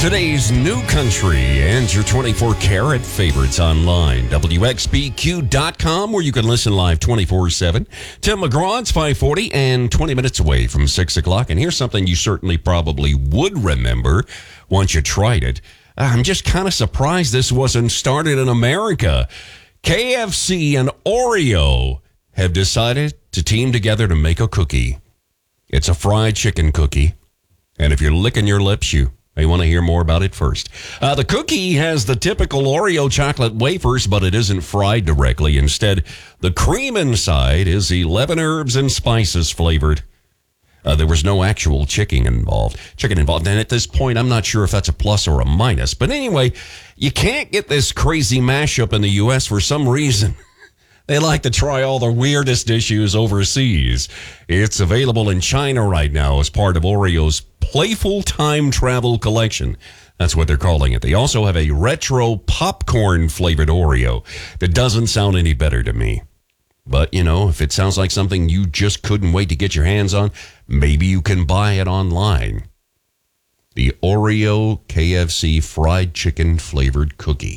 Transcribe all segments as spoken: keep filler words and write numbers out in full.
Today's new country and your twenty-four karat favorites online. W X B Q dot com, where you can listen live twenty-four seven. Tim McGraw, it's five forty and twenty minutes away from six o'clock. And here's something you certainly probably would remember once you tried it. I'm just kind of surprised this wasn't started in America. K F C and Oreo have decided to team together to make a cookie. It's a fried chicken cookie. And if you're licking your lips, you may want to hear more about it first. Uh, the cookie has the typical Oreo chocolate wafers, but it isn't fried directly. Instead, the cream inside is eleven herbs and spices flavored. Uh, there was no actual chicken involved. Chicken involved. And at this point, I'm not sure if that's a plus or a minus. But anyway, you can't get this crazy mashup in the U S for some reason. They like to try all the weirdest dishes overseas. It's available in China right now as part of Oreo's Playful Time Travel Collection. That's what they're calling it. They also have a retro popcorn-flavored Oreo that doesn't sound any better to me. But, you know, if it sounds like something you just couldn't wait to get your hands on, maybe you can buy it online. The Oreo K F C fried chicken-flavored cookie.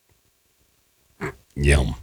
Yum.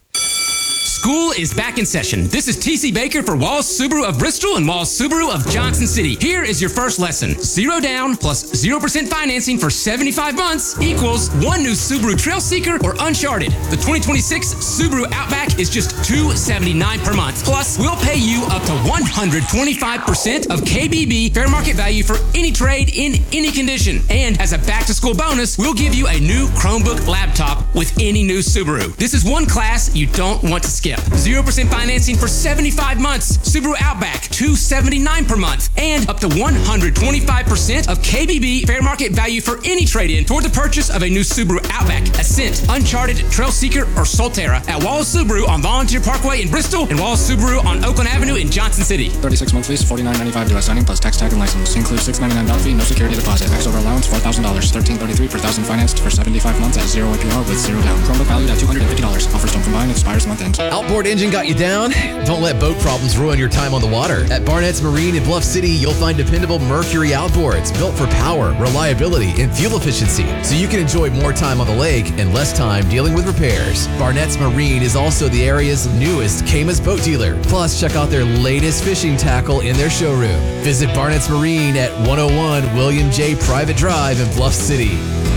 School is back in session. This is T C Baker for Walls Subaru of Bristol and Walls Subaru of Johnson City. Here is your first lesson. Zero down plus zero percent financing for seventy-five months equals one new Subaru Trailseeker or Uncharted. The twenty twenty-six Subaru Outback is just two hundred seventy-nine dollars per month. Plus, we'll pay you up to one hundred twenty-five percent of K B B fair market value for any trade in any condition. And as a back-to-school bonus, we'll give you a new Chromebook laptop with any new Subaru. This is one class you don't want to skip. zero percent financing for seventy-five months. Subaru Outback, two hundred seventy-nine dollars per month. And up to one hundred twenty-five percent of K B B fair market value for any trade-in toward the purchase of a new Subaru Outback, Ascent, Uncharted, Trailseeker, or Solterra at Wallace Subaru on Volunteer Parkway in Bristol and Wallace Subaru on Oakland Avenue in Johnson City. thirty-six month lease, forty-nine ninety-five U S signing plus tax tag and license. Includes six ninety-nine down fee, no security deposit. Max over allowance four thousand dollars. thirteen thirty-three per thousand financed for seventy-five months at zero A P R with zero down. Chromebook valued at two hundred fifty dollars. Offers don't combine, expires month ends. Outboard engine got you down? Don't let boat problems ruin your time on the water. At Barnett's Marine in Bluff City, you'll find dependable Mercury outboards built for power, reliability, and fuel efficiency, so you can enjoy more time on the lake and less time dealing with repairs. Barnett's Marine is also the area's newest Caymas boat dealer. Plus, check out their latest fishing tackle in their showroom. Visit Barnett's Marine at one oh one William J. Private Drive in Bluff City.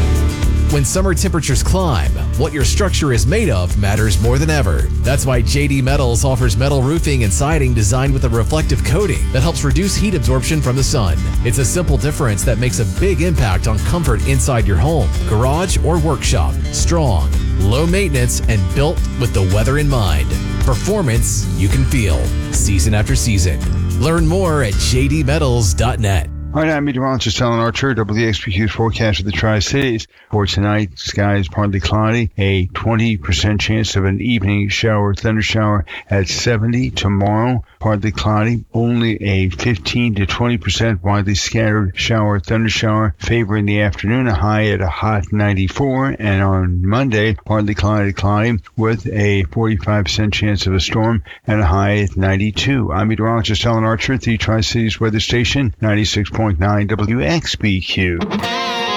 When summer temperatures climb, what your structure is made of matters more than ever. That's why J D Metals offers metal roofing and siding designed with a reflective coating that helps reduce heat absorption from the sun. It's a simple difference that makes a big impact on comfort inside your home, garage, or workshop. Strong, low maintenance, and built with the weather in mind. Performance you can feel, season after season. Learn more at J D metals dot net. All right, I'm meteorologist Alan Archer, W X B Q's forecast for the Tri-Cities. For tonight, skies partly cloudy, a twenty percent chance of an evening shower, thunder shower at seventy. Tomorrow, partly cloudy, only a fifteen to twenty percent widely scattered shower, thunder shower, favor in the afternoon, a high at a hot ninety-four. And on Monday, partly cloudy, cloudy, with a forty-five percent chance of a storm and a high at ninety-two. I'm meteorologist Alan Archer at the Tri-Cities Weather Station, ninety-six point nine W X B Q.